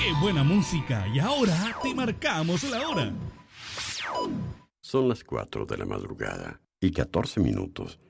¡Qué buena música! Y ahora te marcamos la hora. Son las 4 de la madrugada y 14 minutos.